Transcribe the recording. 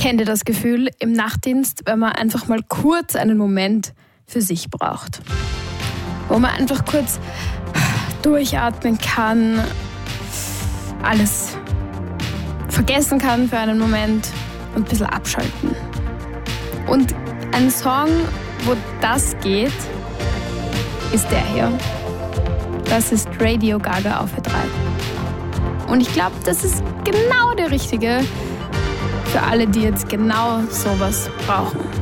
Kennt ihr das Gefühl im Nachtdienst, wenn man einfach mal kurz einen Moment für sich braucht? Wo man einfach kurz durchatmen kann, alles vergessen kann für einen Moment und ein bisschen abschalten. Und ein Song, wo das geht, ist der hier. Das ist Radio Gaga auf Ö3. Und ich glaube, das ist genau der Richtige für alle, die jetzt genau sowas brauchen.